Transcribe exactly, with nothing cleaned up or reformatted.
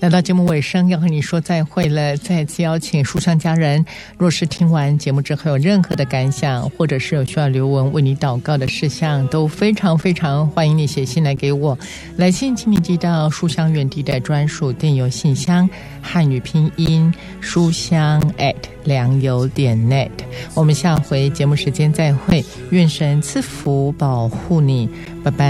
来到节目尾声，要和你说再会了。再次邀请书香家人，若是听完节目之后有任何的感想，或者是有需要刘文为你祷告的事项，都非常非常欢迎你写信来给我。来信请你寄到书香园地带专属电邮信箱，汉语拼音书香 at 良友点 net。 我们下回节目时间再会，愿神赐福保护你，拜拜。